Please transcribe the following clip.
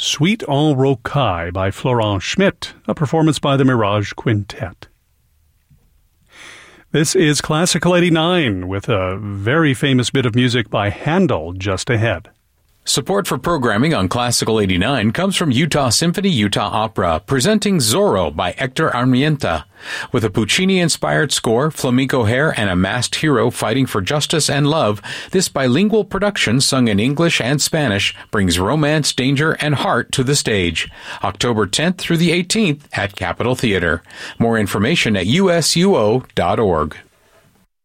Suite en Rocaille by Florent Schmidt, a performance by the Mirage Quintet. This is Classical 89 with a very famous bit of music by Handel just ahead. Support for programming on Classical 89 comes from Utah Symphony Utah Opera, presenting Zorro by Hector Armienta. With a Puccini-inspired score, flamenco hair, and a masked hero fighting for justice and love, this bilingual production, sung in English and Spanish, brings romance, danger, and heart to the stage. October 10th through the 18th at Capitol Theater. More information at usuo.org.